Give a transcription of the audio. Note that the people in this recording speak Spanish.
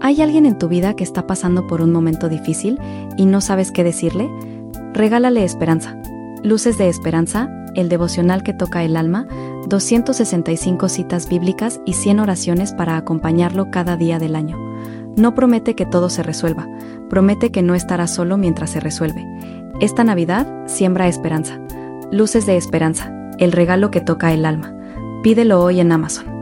¿Hay alguien en tu vida que está pasando por un momento difícil y no sabes qué decirle? Regálale esperanza. Luces de Esperanza, el devocional que toca el alma, 265 citas bíblicas y 100 oraciones para acompañarlo cada día del año. No promete que todo se resuelva, promete que no estará solo mientras se resuelve. Esta Navidad, siembra esperanza. Luces de Esperanza, el regalo que toca el alma. Pídelo hoy en Amazon.